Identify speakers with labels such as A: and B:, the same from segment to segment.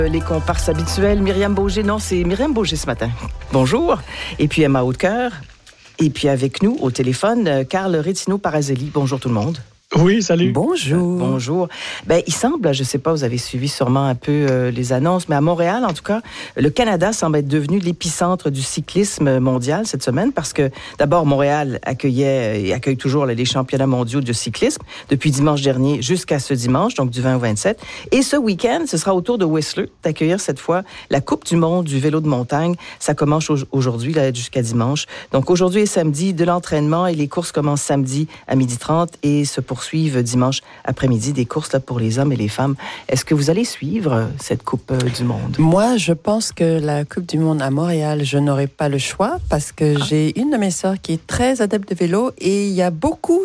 A: Les comparses habituels, Myriam Beaugé. Non, c'est Myriam Beaugé ce matin. Bonjour. Et puis Emma Hautecoeur. Et puis avec nous, au téléphone, Carl Rétino-Parazelli. Bonjour tout le monde.
B: Oui, salut.
A: Bonjour. Bonjour. Il semble, je ne sais pas, vous avez suivi sûrement un peu les annonces, mais à Montréal, en tout cas, le Canada semble être devenu l'épicentre du cyclisme mondial cette semaine parce que, d'abord, Montréal accueillait et accueille toujours les championnats mondiaux de cyclisme depuis dimanche dernier jusqu'à ce dimanche, donc du 20 au 27. Et ce week-end, ce sera au tour de Whistler d'accueillir cette fois la Coupe du monde du vélo de montagne. Ça commence aujourd'hui là, jusqu'à dimanche. Donc aujourd'hui et samedi, de l'entraînement et les courses commencent samedi à 12h30 et se poursuivent dimanche après-midi des courses là, pour les hommes et les femmes. Est-ce que vous allez suivre cette Coupe du monde?
C: Moi, je pense que la Coupe du monde à Montréal, je n'aurai pas le choix parce que j'ai une de mes sœurs qui est très adepte de vélo et il y a beaucoup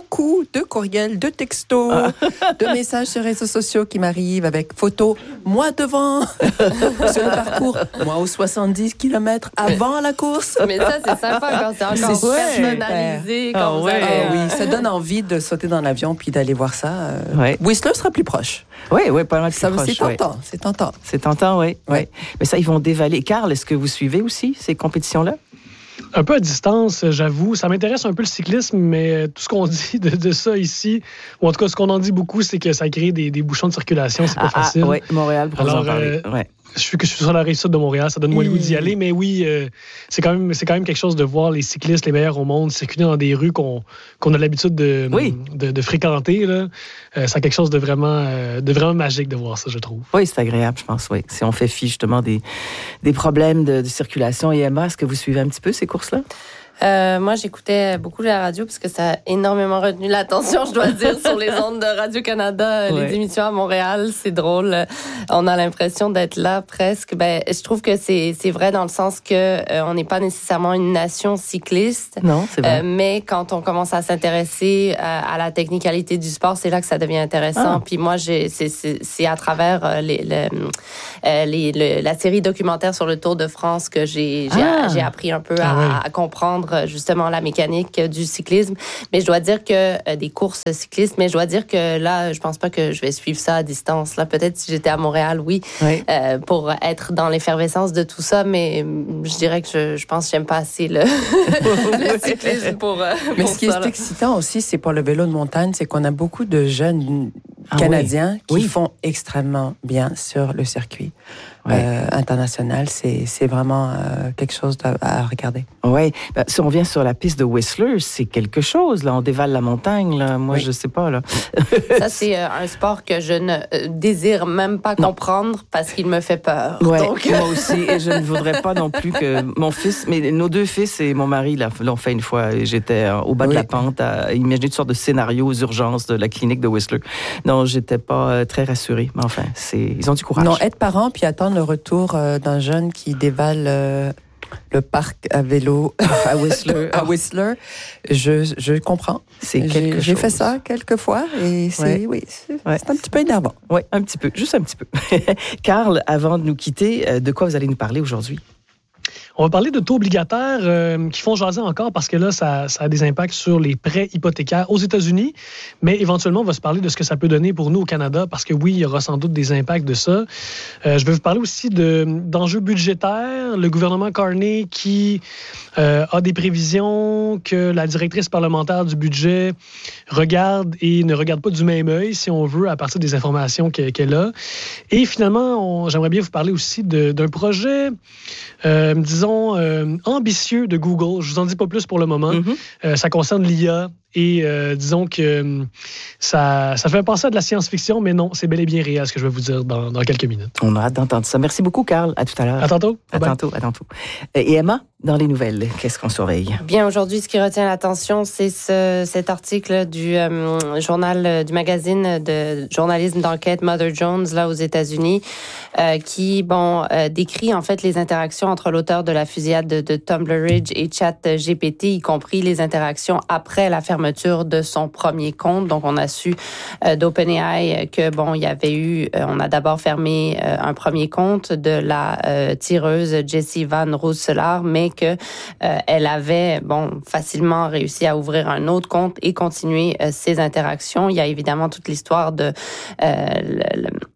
C: de courriels, de textos, de messages sur les réseaux sociaux qui m'arrivent avec photos, moi devant, sur le parcours, moi aux 70 km avant la course.
D: Mais ça, c'est sympa quand c'est encore personnalisé.
C: Oui, ça donne envie de sauter dans l'avion puis d'aller voir ça. Whistler sera plus proche.
A: Oui, pas mal plus proche.
C: C'est tentant.
A: C'est tentant, oui. Mais ça, ils vont dévaler. Carl, est-ce que vous suivez aussi ces compétitions-là?
B: Un peu à distance, j'avoue. Ça m'intéresse un peu le cyclisme, mais tout ce qu'on dit de ça ici, ou en tout cas, ce qu'on en dit beaucoup, c'est que ça crée des bouchons de circulation. C'est pas facile.
A: Oui, Montréal, pour vous en parler.
B: Je suis sur la rive sud de Montréal, ça donne moins le goût d'y aller, mais oui, c'est quand même quelque chose de voir les cyclistes les meilleurs au monde circuler dans des rues qu'on a l'habitude de fréquenter. Là. C'est quelque chose de vraiment magique de voir ça, je trouve.
A: Oui, c'est agréable, je pense. Oui. Si on fait fi justement des problèmes de circulation. Et Emma, est-ce que vous suivez un petit peu ces courses-là?
D: Moi, j'écoutais beaucoup la radio parce que ça a énormément retenu l'attention, je dois dire, sur les ondes de Radio-Canada, les émissions à Montréal. C'est drôle. On a l'impression d'être là presque. Je trouve que c'est vrai dans le sens que on n'est pas nécessairement une nation cycliste.
A: Non, c'est vrai.
D: Mais quand on commence à s'intéresser à la technicalité du sport, c'est là que ça devient intéressant. Puis moi, c'est à travers la série documentaire sur le Tour de France que j'ai appris un peu à comprendre justement la mécanique du cyclisme. Mais je dois dire que des courses cyclistes, mais je dois dire que là, je pense pas que je vais suivre ça à distance. Là, peut-être si j'étais à Montréal, pour être dans l'effervescence de tout ça, mais je dirais que je pense que j'aime pas assez le cyclisme pour
C: mais ce qui est excitant aussi, c'est pour le vélo de montagne, c'est qu'on a beaucoup de jeunes Canadiens qui font extrêmement bien sur le circuit international. C'est vraiment quelque chose à regarder.
A: Oui. Si on vient sur la piste de Whistler, c'est quelque chose. Là, on dévale la montagne. Là. Moi, je sais pas. Là.
D: Ça, c'est un sport que je ne désire même pas comprendre parce qu'il me fait peur.
A: Oui, moi aussi. Et je ne voudrais pas non plus que mon fils... Mais nos deux fils et mon mari l'ont fait une fois. Et j'étais au bas de la pente à imaginer toutes sortes de scénarios aux urgences de la clinique de Whistler. Non, j'étais pas très rassurée. Mais enfin, ils ont du courage.
C: Non, être parent puis attendre le retour d'un jeune qui dévale le parc à vélo à Whistler, je comprends. J'ai fait ça quelques fois et c'est un petit peu énervant.
A: Oui, un petit peu, juste un petit peu. Carl, avant de nous quitter, de quoi vous allez nous parler aujourd'hui?
B: On va parler de taux obligataires qui font jaser encore parce que là, ça a des impacts sur les prêts hypothécaires aux États-Unis, mais éventuellement, on va se parler de ce que ça peut donner pour nous au Canada parce que oui, il y aura sans doute des impacts de ça. Je vais vous parler aussi d'enjeux budgétaires. Le gouvernement Carney qui a des prévisions que la directrice parlementaire du budget regarde et ne regarde pas du même œil, si on veut, à partir des informations qu'elle a. Et finalement, j'aimerais bien vous parler aussi d'un projet, disons, ambitieux de Google. Je vous en dis pas plus pour le moment. Ça concerne l'IA et disons que ça fait penser à de la science-fiction, mais non, c'est bel et bien réel ce que je vais vous dire dans quelques minutes.
A: On a hâte d'entendre ça. Merci beaucoup, Carl. À tout à l'heure.
B: À tantôt.
A: À tantôt. Et Emma, dans les nouvelles, qu'est-ce qu'on surveille?
D: Bien, aujourd'hui, ce qui retient l'attention, c'est cet article du journal, du magazine de journalisme d'enquête Mother Jones, là, aux États-Unis, qui, décrit, en fait, les interactions entre l'auteur de la fusillade de Tumblr Ridge et ChatGPT, y compris les interactions après la fermeture de son premier compte. Donc, on a su d'OpenAI que, il y avait eu, on a d'abord fermé un premier compte de la tireuse Jessie Van Rooselaar, mais que elle avait facilement réussi à ouvrir un autre compte et continuer ses interactions. Il y a évidemment toute l'histoire de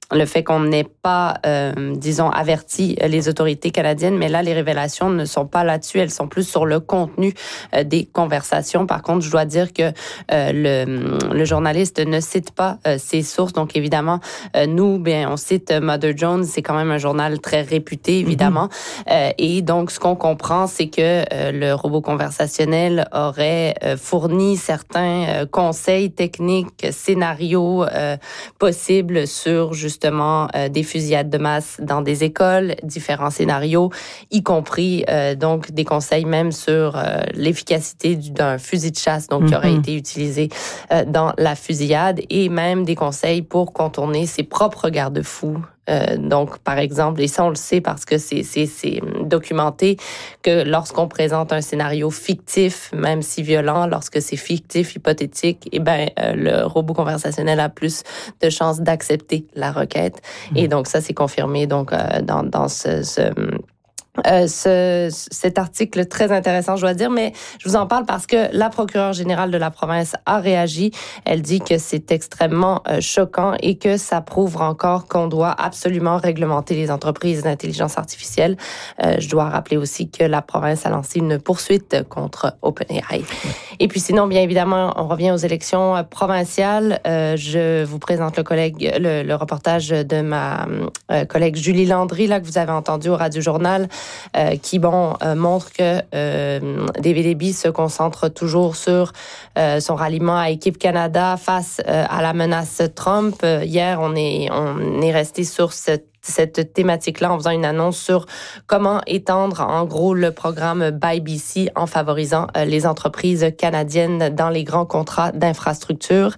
D: le fait qu'on n'ait pas, disons, averti les autorités canadiennes, mais là, les révélations ne sont pas là-dessus, elles sont plus sur le contenu des conversations. Par contre, je dois dire que le journaliste ne cite pas ses sources, donc évidemment, nous, bien, on cite Mother Jones, c'est quand même un journal très réputé, évidemment, et donc, ce qu'on comprend, c'est que le robot conversationnel aurait fourni certains conseils techniques, scénarios possibles sur justement des fusillades de masse dans des écoles, différents scénarios, y compris donc des conseils même sur l'efficacité d'un fusil de chasse donc qui aurait été utilisé dans la fusillade, et même des conseils pour contourner ses propres garde-fous. Donc, par exemple, et ça, on le sait parce que c'est documenté, que lorsqu'on présente un scénario fictif, même si violent, lorsque c'est fictif, hypothétique, eh ben, le robot conversationnel a plus de chances d'accepter la requête. Et donc, ça, c'est confirmé donc dans cet article très intéressant, je dois dire, mais je vous en parle parce que la procureure générale de la province a réagi. Elle dit que c'est extrêmement choquant et que ça prouve encore qu'on doit absolument réglementer les entreprises d'intelligence artificielle. Je dois rappeler aussi que la province a lancé une poursuite contre OpenAI. Et puis sinon, bien évidemment, on revient aux élections provinciales. Je vous présente le reportage de ma collègue Julie Landry, là, que vous avez entendu au Radio-Journal, qui montre que David Eby se concentre toujours sur son ralliement à Équipe Canada face à la menace Trump. Hier, on est resté sur cette thématique-là en faisant une annonce sur comment étendre en gros le programme Buy BC en favorisant les entreprises canadiennes dans les grands contrats d'infrastructure.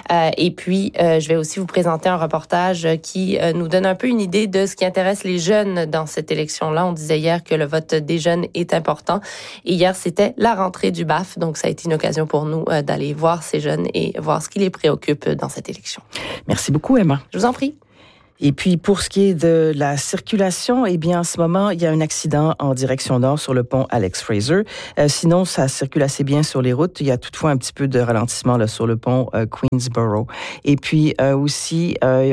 D: Et puis, je vais aussi vous présenter un reportage qui nous donne un peu une idée de ce qui intéresse les jeunes dans cette élection-là. On disait hier que le vote des jeunes est important. Et hier, c'était la rentrée du BAF. Donc, ça a été une occasion pour nous d'aller voir ces jeunes et voir ce qui les préoccupe dans cette élection.
A: Merci beaucoup, Emma.
D: Je vous en prie.
A: Et puis, pour ce qui est de la circulation, eh bien, en ce moment, il y a un accident en direction nord sur le pont Alex Fraser. Sinon, ça circule assez bien sur les routes. Il y a toutefois un petit peu de ralentissement là, sur le pont Queensborough. Et puis, aussi,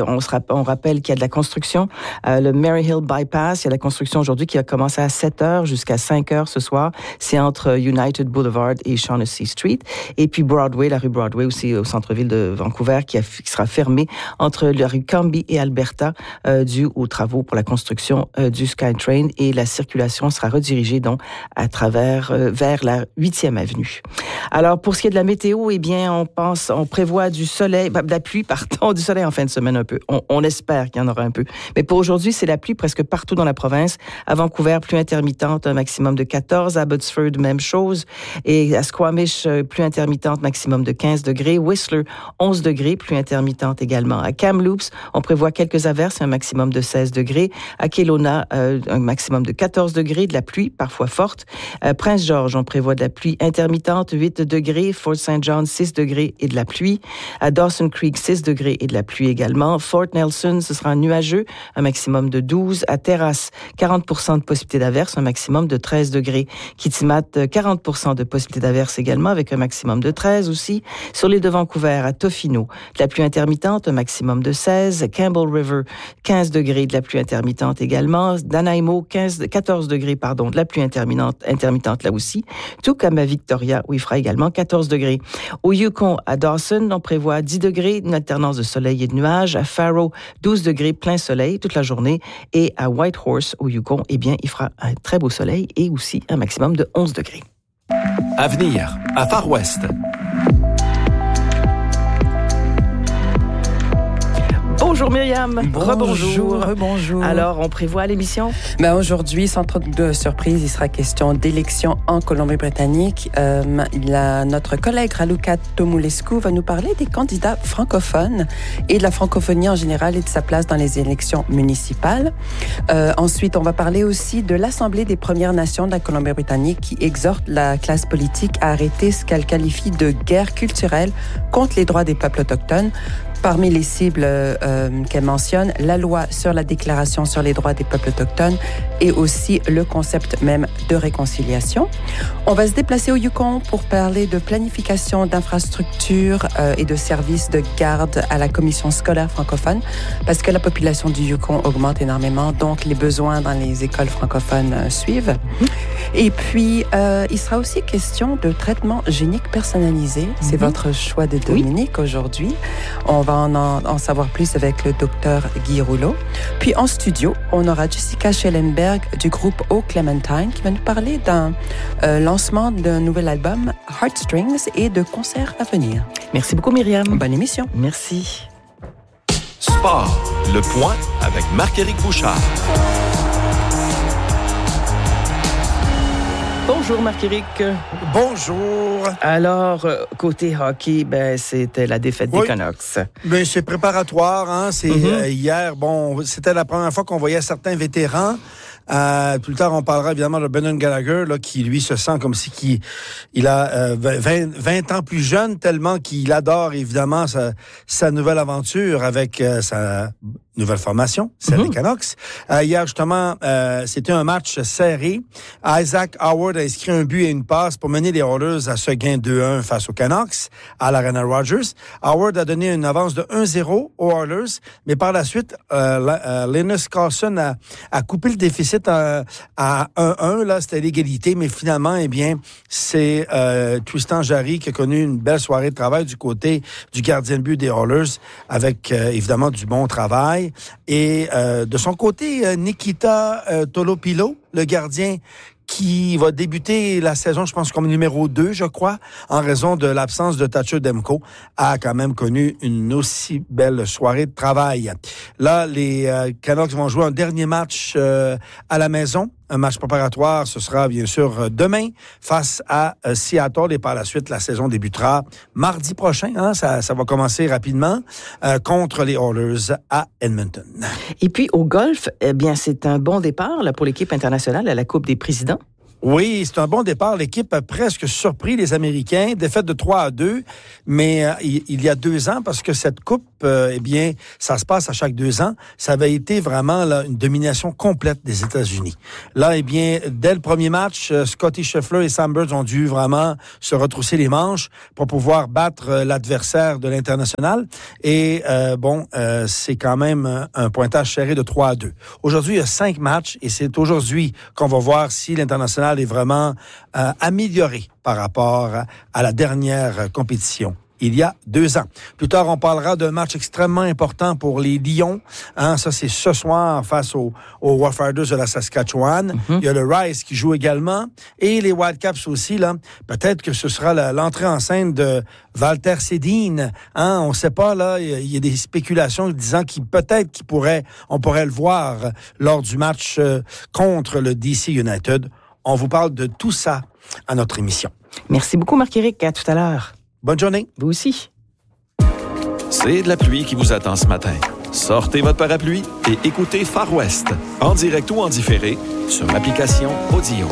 A: on rappelle qu'il y a de la construction. Le Mary Hill Bypass, il y a de la construction aujourd'hui qui a commencé à 7 heures jusqu'à 5 heures ce soir. C'est entre United Boulevard et Shaughnessy Street. Et puis, Broadway, la rue Broadway, aussi au centre-ville de Vancouver, qui sera fermée entre la rue Cambie et Alberta, dû aux travaux pour la construction du SkyTrain, et la circulation sera redirigée donc à travers vers la 8e avenue. Alors pour ce qui est de la météo, eh bien on prévoit du soleil, de la pluie, du soleil en fin de semaine un peu. On espère qu'il y en aura un peu. Mais pour aujourd'hui, c'est la pluie presque partout dans la province. À Vancouver, pluie intermittente, un maximum de 14. À Abbotsford, même chose. Et à Squamish, pluie intermittente, maximum de 15 degrés. Whistler, 11 degrés, pluie intermittente également. À Kamloops, on prévoit quelques averses, un maximum de 16 degrés. À Kelowna, un maximum de 14 degrés, de la pluie, parfois forte. Prince George, on prévoit de la pluie intermittente, 8 degrés. Fort St. John, 6 degrés et de la pluie. À Dawson Creek, 6 degrés et de la pluie également. Fort Nelson, ce sera nuageux, un maximum de 12. À Terrace, 40% de possibilité d'averse, un maximum de 13 degrés. Kitimat, 40% de possibilité d'averse également, avec un maximum de 13 aussi. Sur l'île de Vancouver, à Tofino, de la pluie intermittente, un maximum de 16. Campbell River, 15 degrés, de la pluie intermittente également. Nanaimo, 14 degrés, de la pluie intermittente là aussi. Tout comme à Victoria, où il fera également 14 degrés. Au Yukon, à Dawson, on prévoit 10 degrés, une alternance de soleil et de nuages. À Faro, 12 degrés, plein soleil toute la journée. Et à Whitehorse, au Yukon, eh bien, il fera un très beau soleil et aussi un maximum de 11 degrés.
E: Avenir, à Far West.
A: Bonjour Myriam.
C: Bonjour. Rebonjour.
A: Alors, on prévoit l'émission?
C: Aujourd'hui, sans trop de surprise, il sera question d'élections en Colombie-Britannique. Notre collègue Raluca Tomulescu va nous parler des candidats francophones et de la francophonie en général et de sa place dans les élections municipales. Ensuite, on va parler aussi de l'Assemblée des Premières Nations de la Colombie-Britannique qui exhorte la classe politique à arrêter ce qu'elle qualifie de guerre culturelle contre les droits des peuples autochtones. Parmi les cibles qu'elle mentionne, la loi sur la Déclaration sur les droits des peuples autochtones et aussi le concept même de réconciliation. On va se déplacer au Yukon pour parler de planification d'infrastructures et de services de garde à la Commission scolaire francophone parce que la population du Yukon augmente énormément, donc les besoins dans les écoles francophones suivent. Et puis, il sera aussi question de traitement génique personnalisé. C'est votre choix de Dominique aujourd'hui. On va en savoir plus avec le docteur Guy Rouleau. Puis en studio, on aura Jessica Schellenberg du groupe O Clementine qui va nous parler d'un lancement d'un nouvel album, Heartstrings, et de concerts à venir.
A: Merci beaucoup, Myriam.
C: Bonne émission.
A: Merci.
E: Sport, le point avec Marc-Éric Bouchard.
A: Bonjour Marc-Éric.
F: Bonjour.
A: Alors, côté hockey, c'était la défaite des Canucks.
F: C'est préparatoire, hein. Hier, c'était la première fois qu'on voyait certains vétérans. Plus tard, on parlera évidemment de Brendan Gallagher, là, qui lui se sent comme si il a 20 ans plus jeune, tellement qu'il adore évidemment sa nouvelle aventure avec sa nouvelle formation, celle des Canucks. Hier, justement, c'était un match serré. Isaac Howard a inscrit un but et une passe pour mener les Oilers à ce gain 2-1 face aux Canucks à l'Arena Rogers. Howard a donné une avance de 1-0 aux Oilers, mais par la suite, Linus Carlson a coupé le déficit à 1-1. Là, c'était l'égalité, mais finalement, c'est Tristan Jarry qui a connu une belle soirée de travail du côté du gardien de but des Oilers avec, évidemment, du bon travail. Et de son côté, Nikita Tolopilo, le gardien qui va débuter la saison, je pense, comme numéro 2, je crois, en raison de l'absence de Thatcher Demko, a quand même connu une aussi belle soirée de travail. Là, les Canucks vont jouer un dernier match à la maison. Un match préparatoire, ce sera bien sûr demain face à Seattle et par la suite, la saison débutera mardi prochain. Hein, ça va commencer rapidement contre les Oilers à Edmonton.
A: Et puis au golf, c'est un bon départ là, pour l'équipe internationale à la Coupe des présidents.
F: Oui, c'est un bon départ. L'équipe a presque surpris les Américains. Défaite de 3-2, mais il y a 2 ans, parce que cette coupe, ça se passe à chaque 2 ans. Ça avait été vraiment là, une domination complète des États-Unis. Là, dès le premier match, Scottie Scheffler et Sam Burns ont dû vraiment se retrousser les manches pour pouvoir battre l'adversaire de l'international. Et c'est quand même un pointage serré de 3-2. Aujourd'hui, il y a 5 matchs et c'est aujourd'hui qu'on va voir si l'international est vraiment amélioré par rapport à la dernière compétition. Il y a 2 ans. Plus tard, on parlera d'un match extrêmement important pour les Lions. Hein, ça, c'est ce soir face aux Warfighters de la Saskatchewan. Il y a le Rice qui joue également. Et les Whitecaps aussi, là. Peut-être que ce sera l'entrée en scène de Walter Sedin. Hein, on ne sait pas, là. Il y a des spéculations disant on pourrait le voir lors du match contre le DC United. On vous parle de tout ça à notre émission.
A: Merci beaucoup, Marc-Éric. À tout à l'heure.
F: Bonne journée.
A: Vous aussi.
E: C'est de la pluie qui vous attend ce matin. Sortez votre parapluie et écoutez Far West, en direct ou en différé, sur l'application Audio.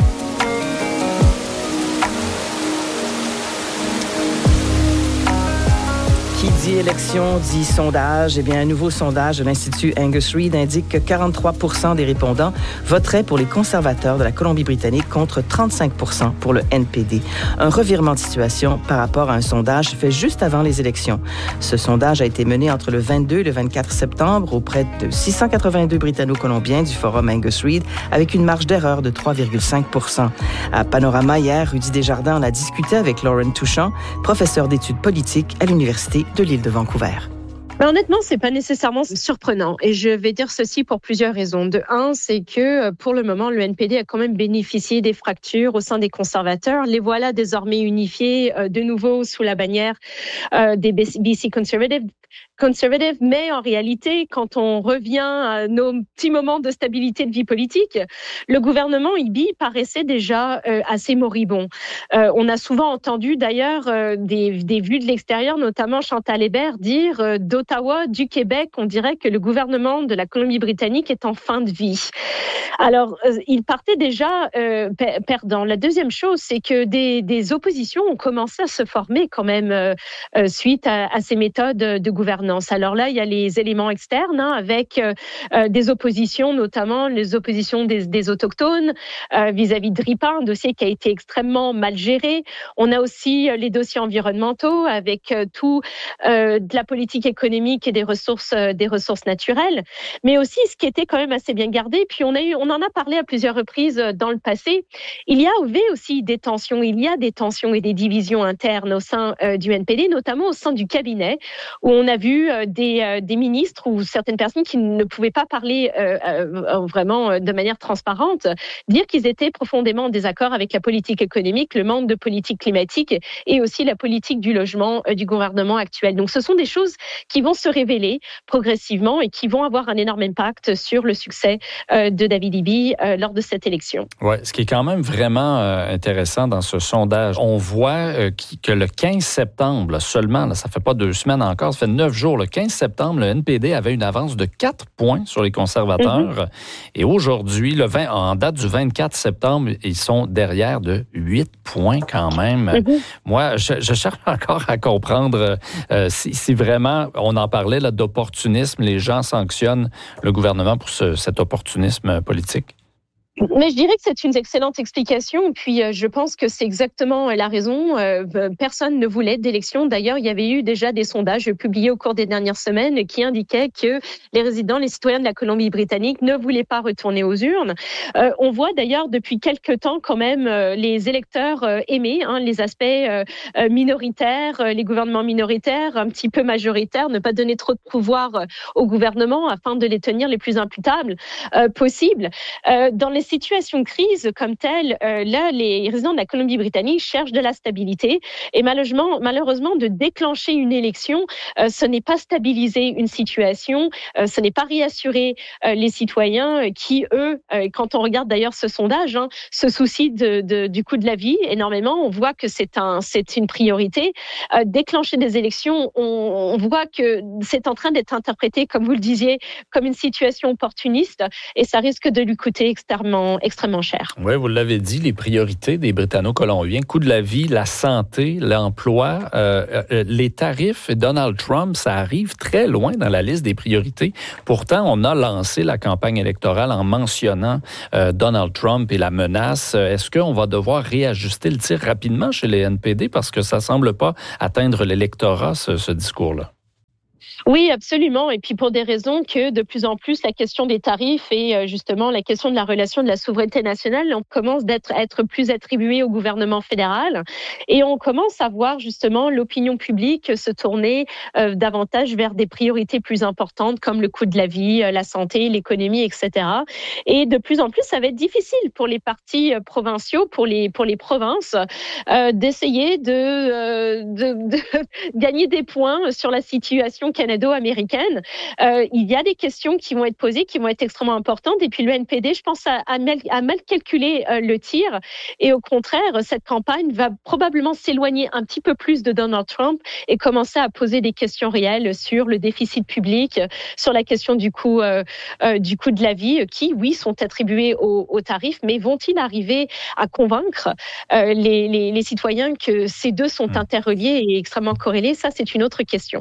A: Qui dit élection dit sondage. Un nouveau sondage de l'Institut Angus Reid indique que 43% des répondants voteraient pour les conservateurs de la Colombie-Britannique contre 35% pour le NPD. Un revirement de situation par rapport à un sondage fait juste avant les élections. Ce sondage a été mené entre le 22 et le 24 septembre auprès de 682 Britanno-Colombiens du Forum Angus Reid avec une marge d'erreur de 3,5%. À Panorama hier, Rudy Desjardins en a discuté avec Lauren Touchant, professeur d'études politiques à l'Université de l'île de Vancouver.
G: Mais honnêtement, c'est pas nécessairement surprenant. Et je vais dire ceci pour plusieurs raisons. De un, c'est que pour le moment, le NPD a quand même bénéficié des fractures au sein des conservateurs. Les voilà désormais unifiés de nouveau sous la bannière des BC Conservative, mais en réalité, quand on revient à nos petits moments de stabilité de vie politique, le gouvernement Ibi paraissait déjà assez moribond. On a souvent entendu d'ailleurs des vues de l'extérieur, notamment Chantal Hébert, dire d'Ottawa, du Québec, on dirait que le gouvernement de la Colombie-Britannique est en fin de vie. Alors, il partait déjà perdant. La deuxième chose, c'est que des oppositions ont commencé à se former quand même suite à ces méthodes de gouvernement gouvernance. Alors là, il y a les éléments externes avec des oppositions, notamment les oppositions des autochtones vis-à-vis de RIPA, un dossier qui a été extrêmement mal géré. On a aussi les dossiers environnementaux avec tout de la politique économique et des ressources naturelles, mais aussi ce qui était quand même assez bien gardé. Puis on en a parlé à plusieurs reprises dans le passé. Il y avait aussi des tensions, il y a des tensions et des divisions internes au sein du NPD, notamment au sein du cabinet, où on a vu des ministres ou certaines personnes qui ne pouvaient pas parler vraiment de manière transparente, dire qu'ils étaient profondément en désaccord avec la politique économique, le manque de politique climatique et aussi la politique du logement du gouvernement actuel. Donc ce sont des choses qui vont se révéler progressivement et qui vont avoir un énorme impact sur le succès de David Eby lors de cette élection.
H: Ouais, ce qui est quand même vraiment intéressant dans ce sondage, on voit que le 15 septembre, là, seulement, là, ça fait pas 2 semaines encore, ça fait 9 jours, le 15 septembre, le NPD avait une avance de 4 points sur les conservateurs. Et aujourd'hui, en date du 24 septembre, ils sont derrière de 8 points quand même. Moi, je cherche encore à comprendre si vraiment, on en parlait là, d'opportunisme, les gens sanctionnent le gouvernement pour cet opportunisme politique.
G: Mais je dirais que c'est une excellente explication. Puis je pense que c'est exactement la raison. Personne ne voulait d'élection. D'ailleurs, il y avait eu déjà des sondages publiés au cours des dernières semaines qui indiquaient que les citoyens de la Colombie-Britannique ne voulaient pas retourner aux urnes. On voit d'ailleurs depuis quelques temps quand même les électeurs aimer les aspects minoritaires, les gouvernements minoritaires, un petit peu majoritaires, ne pas donner trop de pouvoir au gouvernement afin de les tenir les plus imputables possibles. Dans les situations de crise comme telle, là, les résidents de la Colombie-Britannique cherchent de la stabilité et malheureusement, de déclencher une élection, ce n'est pas stabiliser une situation, ce n'est pas réassurer les citoyens qui, eux, quand on regarde d'ailleurs ce sondage, se soucient du coût de la vie énormément. On voit que c'est une priorité. Déclencher des élections, on voit que c'est en train d'être interprété, comme vous le disiez, comme une situation opportuniste et ça risque de lui coûter extrêmement cher.
H: Oui, vous l'avez dit, les priorités des Britanno-Colombiens, coût de la vie, la santé, l'emploi, les tarifs, Donald Trump, ça arrive très loin dans la liste des priorités. Pourtant, on a lancé la campagne électorale en mentionnant Donald Trump et la menace. Est-ce qu'on va devoir réajuster le tir rapidement chez les NPD parce que ça semble pas atteindre l'électorat, ce discours-là?
G: Oui, absolument. Et puis pour des raisons que de plus en plus la question des tarifs et justement la question de la relation de la souveraineté nationale, on commence à être plus attribuée au gouvernement fédéral et on commence à voir justement l'opinion publique se tourner davantage vers des priorités plus importantes comme le coût de la vie, la santé, l'économie, etc. Et de plus en plus, ça va être difficile pour les partis provinciaux, pour les provinces, d'essayer de gagner des points sur la situation canado-américaine. Il y a des questions qui vont être posées, qui vont être extrêmement importantes. Et puis le NPD, je pense, a mal calculé le tir. Et au contraire, cette campagne va probablement s'éloigner un petit peu plus de Donald Trump et commencer à poser des questions réelles sur le déficit public, sur la question du coût de la vie, qui, oui, sont attribués aux tarifs, mais vont-ils arriver à convaincre les citoyens que ces deux sont interreliés et extrêmement corrélés? Ça, c'est une autre question.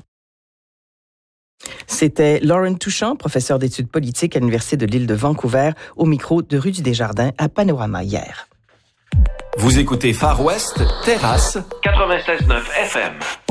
A: C'était Lauren Touchant, professeure d'études politiques à l'Université de l'île de Vancouver, au micro de Rudy Desjardins à Panorama hier.
E: Vous écoutez Far West, Terrasse, 96.9 FM.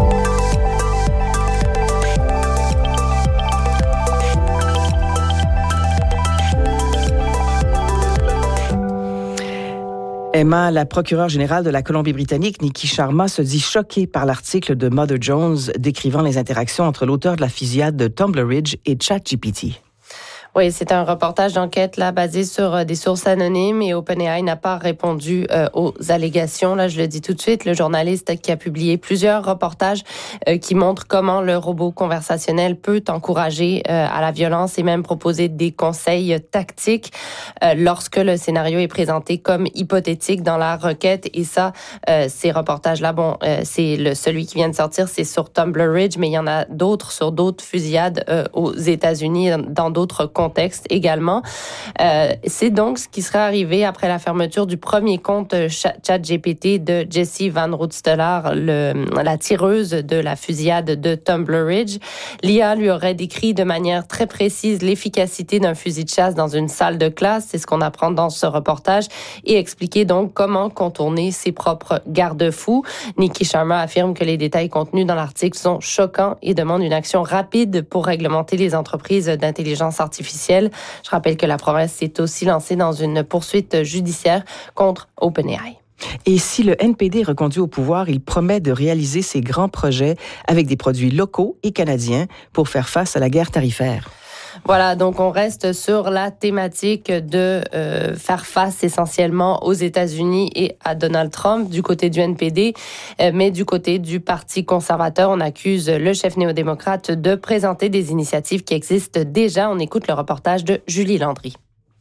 A: Emma, la procureure générale de la Colombie-Britannique, Nikki Sharma, se dit choquée par l'article de Mother Jones décrivant les interactions entre l'auteur de la fusillade de Tumbler Ridge et ChatGPT.
D: Oui, c'est un reportage d'enquête là basé sur des sources anonymes et OpenAI n'a pas répondu aux allégations. Là, je le dis tout de suite, le journaliste qui a publié plusieurs reportages qui montrent comment le robot conversationnel peut encourager à la violence et même proposer des conseils tactiques lorsque le scénario est présenté comme hypothétique dans la requête. Et ça, ces reportages-là, c'est celui qui vient de sortir, c'est sur Tumbler Ridge, mais il y en a d'autres sur d'autres fusillades aux États-Unis, dans d'autres contextes contexte également. C'est donc ce qui serait arrivé après la fermeture du premier compte ChatGPT de Jessie Van Roodsteelaar, la tireuse de la fusillade de Tumbler Ridge. L'IA lui aurait décrit de manière très précise l'efficacité d'un fusil de chasse dans une salle de classe. C'est ce qu'on apprend dans ce reportage et expliquer donc comment contourner ses propres garde-fous. Nikki Sharma affirme que les détails contenus dans l'article sont choquants et demande une action rapide pour réglementer les entreprises d'intelligence artificielle. Je rappelle que la province s'est aussi lancée dans une poursuite judiciaire contre OpenAI.
A: Et si le NPD est reconduit au pouvoir, il promet de réaliser ses grands projets avec des produits locaux et canadiens pour faire face à la guerre tarifaire.
D: Voilà, donc on reste sur la thématique de faire face essentiellement aux États-Unis et à Donald Trump du côté du NPD, mais du côté du Parti conservateur, on accuse le chef néo-démocrate de présenter des initiatives qui existent déjà. On écoute le reportage de Julie Landry.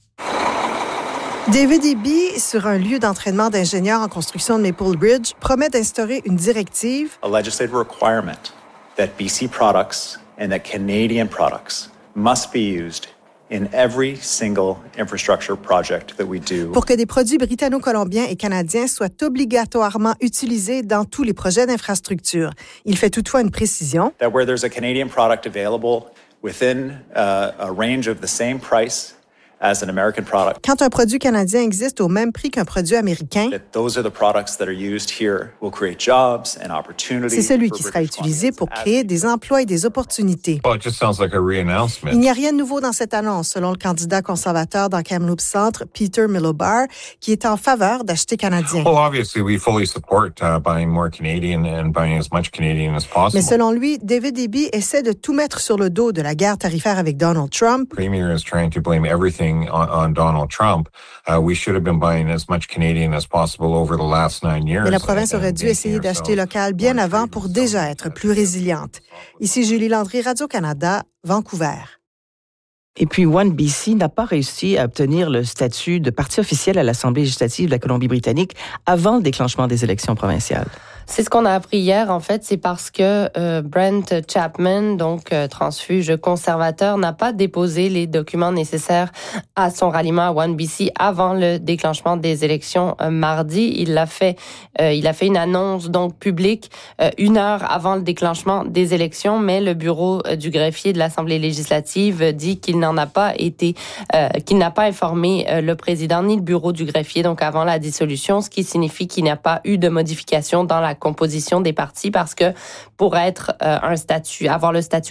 I: David Eby, sur un lieu d'entraînement d'ingénieurs en construction de Maple Ridge, promet d'instaurer une directive.
J: A legislative requirement that BC products and that Canadian products must be used in every single infrastructure project that we do.
I: Pour que des produits britanno-colombiens et canadiens soient obligatoirement utilisés dans tous les projets d'infrastructure. Il fait toutefois une précision.
J: That where there's a Canadian product available within a range of the same price as an American product.
I: Quand un produit canadien existe au même prix qu'un produit américain,
J: those are the products that are used here will create jobs and opportunities.
I: C'est celui qui sera utilisé pour créer des emplois et des opportunités.
K: Well, it just sounds like a re-announcement.
I: Il n'y a rien de nouveau dans cette annonce, selon le candidat conservateur dans Kamloops Centre, Peter Milobar, qui est en faveur d'acheter canadien.
K: Well, obviously, we fully support buying more Canadian and buying as much Canadian as possible.
I: Mais selon lui, David Eby essaie de tout mettre sur le dos de la guerre tarifaire avec Donald Trump.
K: The Premier is trying to blame everything on Donald Trump. We should have been buying as much Canadian as possible over the last 9 years.
I: Mais la province aurait dû essayer d'acheter local bien avant pour déjà être plus résiliente. Ici Julie Landry, Radio-Canada, Vancouver.
A: Et puis, One BC n'a pas réussi à obtenir le statut de parti officiel à l'Assemblée législative de la Colombie-Britannique avant le déclenchement des élections provinciales.
D: C'est ce qu'on a appris hier, en fait, c'est parce que Brent Chapman, donc transfuge conservateur, n'a pas déposé les documents nécessaires à son ralliement à One BC avant le déclenchement des élections mardi. Il a fait une annonce donc publique 1 heure avant le déclenchement des élections, mais le bureau du greffier de l'Assemblée législative dit qu'il n'en a pas été, qu'il n'a pas informé le président ni le bureau du greffier, donc avant la dissolution, ce qui signifie qu'il n'y a pas eu de modification dans la composition des partis parce que pour être avoir le statut